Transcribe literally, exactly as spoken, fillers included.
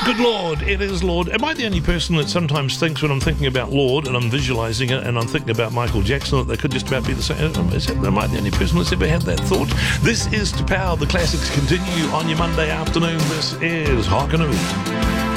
Good Lord, it is Lord. Am I the only person that sometimes thinks when I'm thinking about Lord and I'm visualising it and I'm thinking about Michael Jackson that they could just about be the same? Is it, am I the only person that's ever had that thought? This is To Power the Classics continue on your Monday afternoon. This is Hark and a Hoot.